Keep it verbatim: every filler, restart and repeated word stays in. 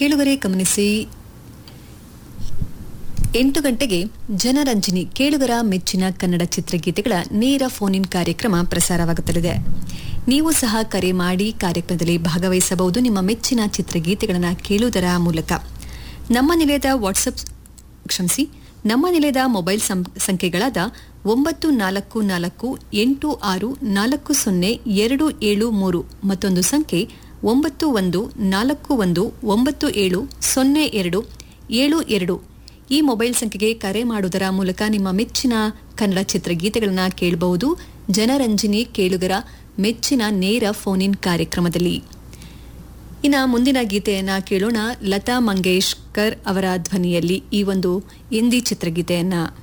ಕೇಳುಗರೆ ಗಮನಿಸಿ, ಎಂಟು ಗಂಟೆಗೆ ಜನರಂಜನಿ ಕೇಳುಗರ ಮೆಚ್ಚಿನ ಕನ್ನಡ ಚಿತ್ರಗೀತೆಗಳ ನೇರ ಫೋನ್ ಇನ್ ಕಾರ್ಯಕ್ರಮ ಪ್ರಸಾರವಾಗುತ್ತಲಿದೆ. ನೀವು ಸಹ ಕರೆ ಮಾಡಿ ಕಾರ್ಯಕ್ರಮದಲ್ಲಿ ಭಾಗವಹಿಸಬಹುದು. ನಿಮ್ಮ ಮೆಚ್ಚಿನ ಚಿತ್ರಗೀತೆಗಳನ್ನು ಕೇಳುವುದರ ಮೂಲಕ ನಮ್ಮ ನಿಲಯದ ವಾಟ್ಸಪ್ ಕ್ಷಮಿಸಿ ನಮ್ಮ ನಿಲಯದ ಮೊಬೈಲ್ ಸಂಖ್ಯೆಗಳಾದ ಒಂಬತ್ತು ನಾಲ್ಕು ನಾಲ್ಕು ಎಂಟು ಆರು ನಾಲ್ಕು ಸೊನ್ನೆ ಎರಡು ಏಳು ಮೂರು ಮತ್ತೊಂದು ಸಂಖ್ಯೆ ಒಂಬತ್ತು ಒಂದು ನಾಲ್ಕು ಒಂದು ಒಂಬತ್ತು ಏಳು ಸೊನ್ನೆ ಎರಡು ಏಳು ಎರಡು ಈ ಮೊಬೈಲ್ ಸಂಖ್ಯೆಗೆ ಕರೆ ಮಾಡುವುದರ ಮೂಲಕ ನಿಮ್ಮ ಮೆಚ್ಚಿನ ಕನ್ನಡ ಚಿತ್ರಗೀತೆಗಳನ್ನು ಕೇಳಬಹುದು. ಜನರಂಜನಿ ಕೇಳುಗರ ಮೆಚ್ಚಿನ ನೇರ ಫೋನ್ ಇನ್ ಕಾರ್ಯಕ್ರಮದಲ್ಲಿ ಇನ್ನು ಮುಂದಿನ ಗೀತೆಯನ್ನ ಕೇಳೋಣ. ಲತಾ ಮಂಗೇಶ್ಕರ್ ಅವರ ಧ್ವನಿಯಲ್ಲಿ ಈ ಒಂದು ಹಿಂದಿ ಚಿತ್ರಗೀತೆಯನ್ನ.